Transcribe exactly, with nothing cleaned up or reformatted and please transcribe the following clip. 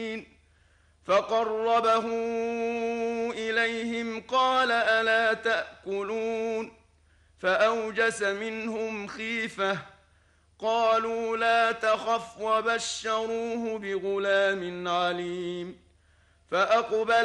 فقربه إليهم قال ألا تأكلون فأوجس منهم خيفة قالوا لا تخف وبشروه بغلام عليم فأقبل